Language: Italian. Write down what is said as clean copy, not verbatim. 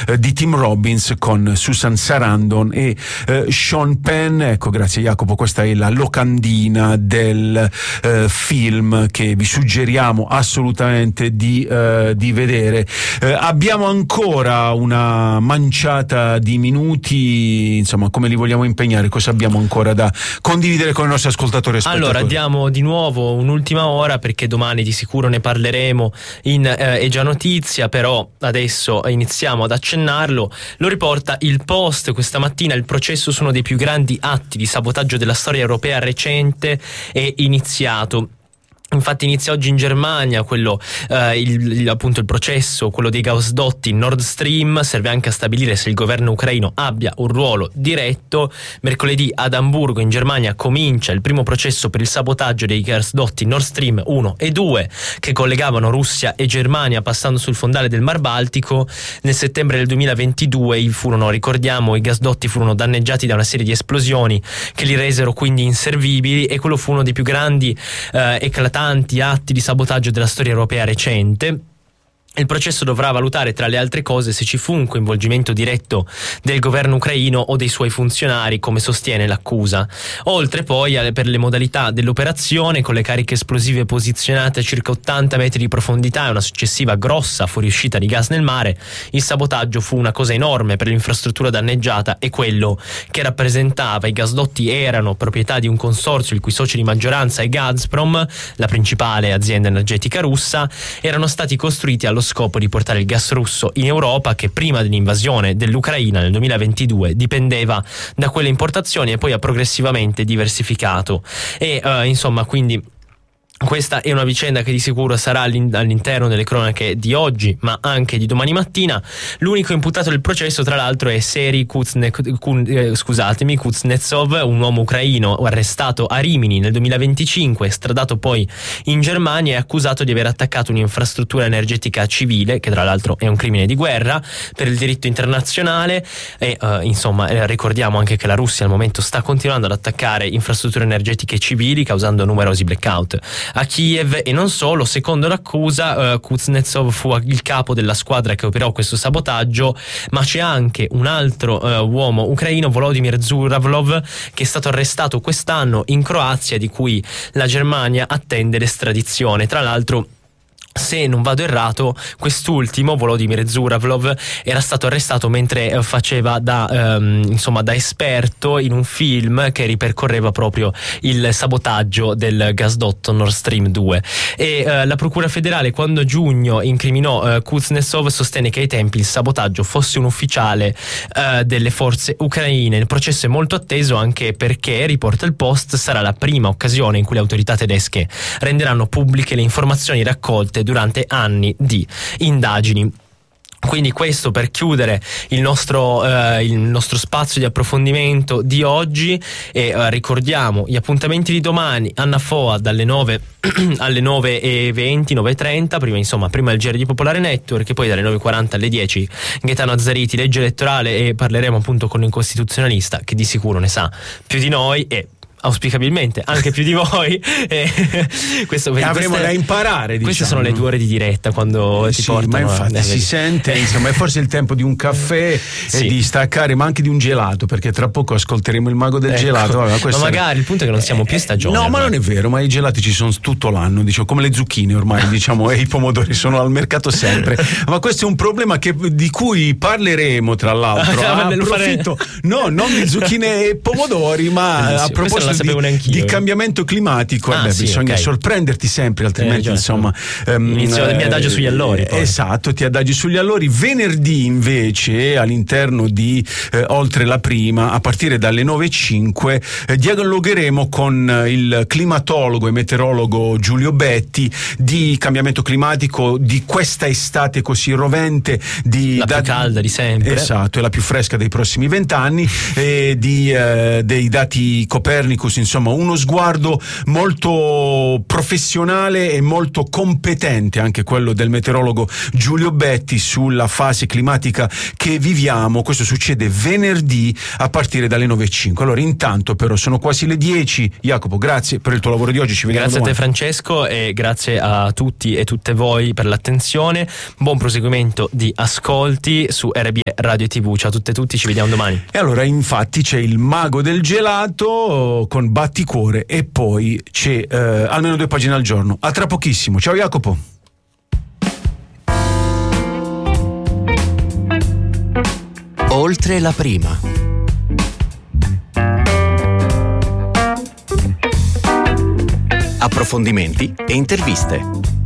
di Tim Robbins con Susan Sarandon e Sean Penn. Ecco, grazie Jacopo, questa è la locandina del film che vi suggeriamo assolutamente di vedere. Abbiamo ancora una manciata di minuti, insomma, come li vogliamo impegnare? Cosa abbiamo ancora da condividere con i nostri ascoltatori e spettatori? Allora, diamo di nuovo un'ultima ora, perché domani di sicuro ne parleremo in È già notizia, però adesso iniziamo ad accennarlo. Lo riporta il Post questa mattina: il processo su uno dei più grandi atti di sabotaggio della storia europea recente è iniziato. Infatti inizia oggi in Germania appunto il processo, quello dei gasdotti Nord Stream. Serve anche a stabilire se il governo ucraino abbia un ruolo diretto. Mercoledì ad Amburgo in Germania comincia il primo processo per il sabotaggio dei gasdotti Nord Stream 1 e 2 che collegavano Russia e Germania passando sul fondale del Mar Baltico. Nel settembre del 2022 i gasdotti furono danneggiati da una serie di esplosioni che li resero quindi inservibili, e quello fu uno dei più grandi eclatanti atti di sabotaggio della storia europea recente. Il processo dovrà valutare, tra le altre cose, se ci fu un coinvolgimento diretto del governo ucraino o dei suoi funzionari, come sostiene l'accusa. Oltre poi per le modalità dell'operazione, con le cariche esplosive posizionate a circa 80 metri di profondità e una successiva grossa fuoriuscita di gas nel mare, il sabotaggio fu una cosa enorme per l'infrastruttura danneggiata e quello che rappresentava. I gasdotti erano proprietà di un consorzio il cui socio di maggioranza è Gazprom, la principale azienda energetica russa. Erano stati costruiti allo scopo di portare il gas russo in Europa, che prima dell'invasione dell'Ucraina nel 2022 dipendeva da quelle importazioni, e poi ha progressivamente diversificato. E insomma, quindi questa è una vicenda che di sicuro sarà all'interno delle cronache di oggi, ma anche di domani mattina. L'unico imputato del processo, tra l'altro, è Serhiy Kuznetsov, un uomo ucraino arrestato a Rimini nel 2025, estradato poi in Germania e accusato di aver attaccato un'infrastruttura energetica civile, che tra l'altro è un crimine di guerra per il diritto internazionale. E ricordiamo anche che la Russia al momento sta continuando ad attaccare infrastrutture energetiche civili, causando numerosi blackout a Kiev. E non solo, secondo l'accusa, Kuznetsov fu il capo della squadra che operò questo sabotaggio, ma c'è anche un altro uomo ucraino, Volodymyr Zhuravlov, che è stato arrestato quest'anno in Croazia, di cui la Germania attende l'estradizione. Tra l'altro, se non vado errato, quest'ultimo, Volodymyr Zhuravlov, era stato arrestato mentre faceva da esperto in un film che ripercorreva proprio il sabotaggio del gasdotto Nord Stream 2. E la Procura federale, quando a giugno incriminò Kuznetsov, sostenne che ai tempi il sabotaggio fosse un ufficiale delle forze ucraine. Il processo è molto atteso anche perché, riporta il Post, sarà la prima occasione in cui le autorità tedesche renderanno pubbliche le informazioni raccolte durante anni di indagini. Quindi questo per chiudere il nostro spazio di approfondimento di oggi. E ricordiamo gli appuntamenti di domani: Anna Foa dalle 9 alle 9:20, 9:30, prima il GR di Popolare Network, e poi dalle 9:40 alle 10 Gaetano Azzariti, legge elettorale, e parleremo appunto con un costituzionalista che di sicuro ne sa più di noi e auspicabilmente anche più di voi. Avremo da imparare, Queste sono le 2 ore di diretta, quando ti portano, ma infatti si sente, insomma, è forse il tempo di un caffè e di staccare, ma anche di un gelato, perché tra poco ascolteremo il mago del gelato. Ma magari il punto è che non siamo più in stagione. No, ma non è vero, ma i gelati ci sono tutto l'anno, come le zucchine ormai, e i pomodori sono al mercato sempre. Ma questo è un problema di cui parleremo, tra l'altro. Approfitto, no, non di zucchine e pomodori, ma a proposito di cambiamento climatico, bisogna sorprenderti sempre, altrimenti inizio mi adagio sugli allori poi. Esatto, ti adagi sugli allori. Venerdì invece, all'interno di Oltre la Prima, a partire dalle 9:05, dialogheremo con il climatologo e meteorologo Giulio Betti di cambiamento climatico, di questa estate così rovente, più calda di sempre, esatto, e la più fresca dei prossimi 20 anni, dei dati Copernicus Meteoricus, insomma uno sguardo molto professionale e molto competente, anche quello del meteorologo Giulio Betti, sulla fase climatica che viviamo. Questo succede venerdì a partire dalle 9:05. Allora intanto però sono quasi le 10. Jacopo, grazie per il tuo lavoro di oggi, ci vediamo domani. Grazie a te Francesco e grazie a tutti e tutte voi per l'attenzione, buon proseguimento di ascolti su RBE Radio e TV. Ciao a tutte e tutti, ci vediamo domani. E allora infatti c'è il mago del gelato con batticuore e poi c'è almeno 2 pagine al giorno. A tra pochissimo, ciao Jacopo. Oltre la prima. Approfondimenti e interviste.